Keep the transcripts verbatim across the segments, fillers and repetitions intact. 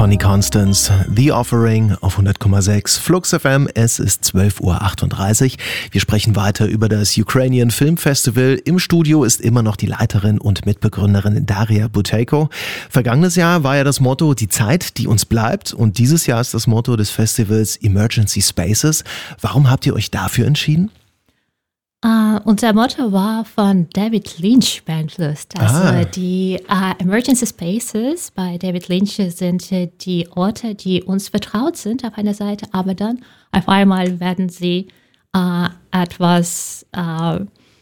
Tony Constance, The Offering auf hundert Komma sechs Flux F M. Es ist zwölf Uhr achtunddreißig. Wir sprechen weiter über das Ukrainian Film Festival. Im Studio ist immer noch die Leiterin und Mitbegründerin Daria Buteyko. Vergangenes Jahr war ja das Motto Die Zeit, die uns bleibt. Und dieses Jahr ist das Motto des Festivals Emergency Spaces. Warum habt ihr euch dafür entschieden? Uh, unser Motto war von David Lynch beeinflusst. Also ah. die uh, Emergency Spaces bei David Lynch sind uh, die Orte, die uns vertraut sind auf einer Seite, aber dann auf einmal werden sie uh, etwas uh,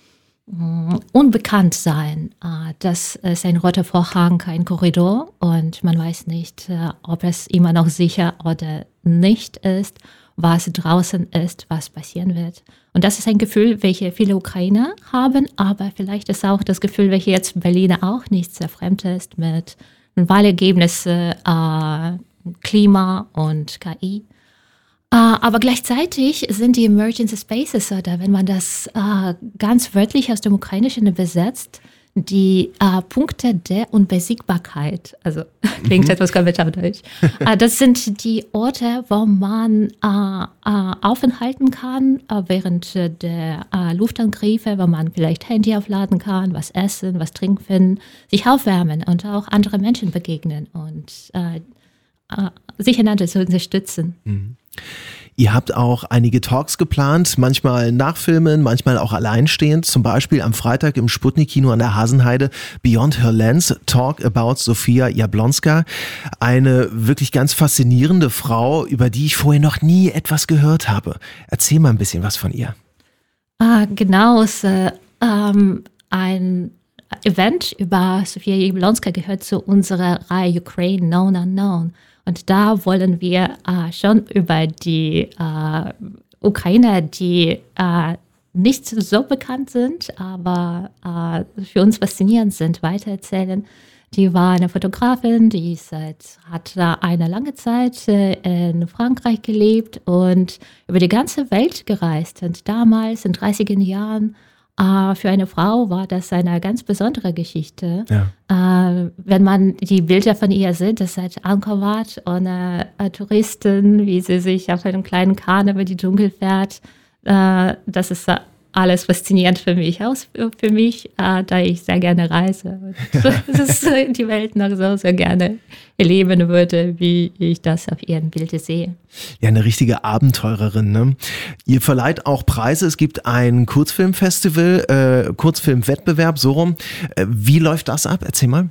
unbekannt sein. Uh, das ist ein roter Vorhang, ein Korridor und man weiß nicht, uh, ob es immer noch sicher oder nicht ist, was draußen ist, was passieren wird. Und das ist ein Gefühl, welches viele Ukrainer haben, aber vielleicht ist auch das Gefühl, welches jetzt Berliner auch nicht sehr fremd ist mit Wahlergebnissen, äh, Klima und K I. Äh, aber gleichzeitig sind die Emergency Spaces, oder wenn man das äh, ganz wörtlich aus dem Ukrainischen übersetzt, die äh, Punkte der Unbesiegbarkeit, also klingt mhm. etwas kompliziert auf Deutsch. äh, das sind die Orte, wo man äh, äh, aufenthalten kann äh, während der äh, Luftangriffe, wo man vielleicht Handy aufladen kann, was essen, was trinken, sich aufwärmen und auch andere Menschen begegnen und äh, äh, sich einander zu unterstützen. Mhm. Ihr habt auch einige Talks geplant, manchmal nachfilmen, manchmal auch alleinstehend. Zum Beispiel am Freitag im Sputnik-Kino an der Hasenheide Beyond Her Lens, Talk about Sofia Jablonska. Eine wirklich ganz faszinierende Frau, über die ich vorher noch nie etwas gehört habe. Erzähl mal ein bisschen was von ihr. Ah, genau, es, äh, ähm, ein Event über Sofia Jablonska gehört zu unserer Reihe Ukraine Known Unknown. Und da wollen wir äh, schon über die äh, Ukrainer, die äh, nicht so bekannt sind, aber äh, für uns faszinierend sind, weitererzählen. Die war eine Fotografin, die seit, hat da eine lange Zeit äh, in Frankreich gelebt und über die ganze Welt gereist. Und damals, in den dreißiger Jahren, Uh, für eine Frau war das eine ganz besondere Geschichte. Ja. Uh, wenn man die Bilder von ihr sieht, das ist Angkor Wat und uh, uh, Touristen, wie sie sich auf einem kleinen Kahn über die Dschungel fährt, uh, das ist uh, alles faszinierend für mich, aus für mich, uh, da ich sehr gerne reise. Und ja. Das ist die Welt noch so sehr gerne erleben würde, wie ich das auf ihren Bildern sehe. Ja, eine richtige Abenteurerin, ne? Ihr verleiht auch Preise. Es gibt ein Kurzfilmfestival, äh, Kurzfilmwettbewerb, so rum. Äh, wie läuft das ab? Erzähl mal.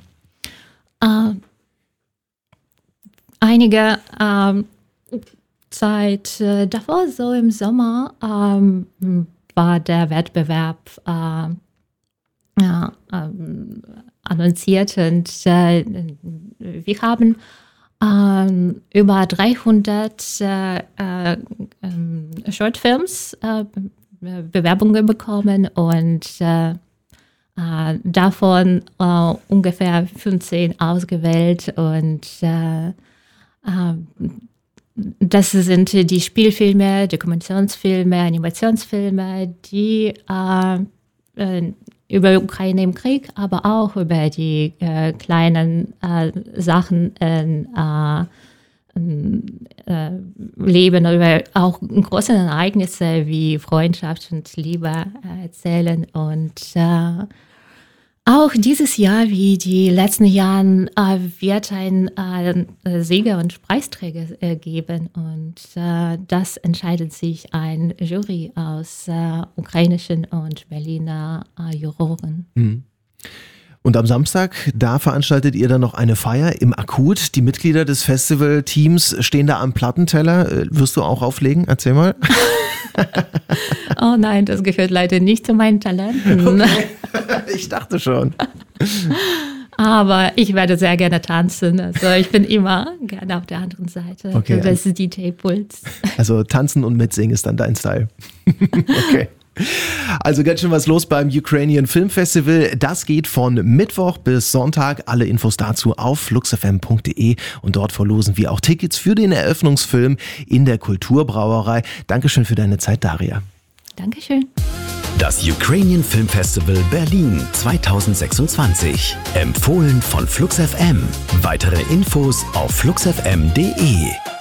Uh, einige uh, Zeit uh, davor, so im Sommer, um, war der Wettbewerb uh, ja, um, annonciert und uh, wir haben uh, über dreihundert uh, uh, um, Shortfilms uh, Bewerbungen bekommen und uh, uh, davon uh, ungefähr fünfzehn ausgewählt und uh, uh, das sind die Spielfilme, Dokumentationsfilme, Animationsfilme, die äh, über Ukraine im Krieg, aber auch über die äh, kleinen äh, Sachen in äh, äh, Leben, über auch große Ereignisse wie Freundschaft und Liebe äh, erzählen. Und äh, auch dieses Jahr, wie die letzten Jahre, äh, wird ein äh, Sieger und Preisträger äh, geben. Und äh, das entscheidet sich ein Jury aus äh, ukrainischen und Berliner äh, Juroren. Mhm. Und am Samstag, da veranstaltet ihr dann noch eine Feier im Akut. Die Mitglieder des Festivalteams stehen da am Plattenteller. Wirst du auch auflegen? Erzähl mal. Oh nein, das gehört leider nicht zu meinen Talenten. Okay. Ich dachte schon. Aber ich werde sehr gerne tanzen. Also ich bin immer gerne auf der anderen Seite. Okay. Das ist D J-Puls. Also tanzen und mitsingen ist dann dein Style. Okay. Also ganz schön was los beim Ukrainian Film Festival. Das geht von Mittwoch bis Sonntag. Alle Infos dazu auf flux f m punkt d e und dort verlosen wir auch Tickets für den Eröffnungsfilm in der Kulturbrauerei. Dankeschön für deine Zeit, Daria. Dankeschön. Das Ukrainian Film Festival Berlin zweitausendsechsundzwanzig. Empfohlen von Flux F M. Weitere Infos auf flux f m punkt de.